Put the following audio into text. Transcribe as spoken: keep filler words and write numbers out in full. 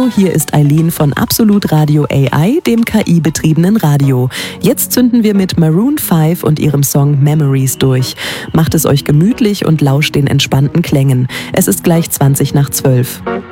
Hallo, hier ist Eileen von Absolut Radio A I, dem K I-betriebenen Radio. Jetzt zünden wir mit Maroon fünf und ihrem Song Memories durch. Macht es euch gemütlich und lauscht den entspannten Klängen. Es ist gleich zwanzig nach zwölf.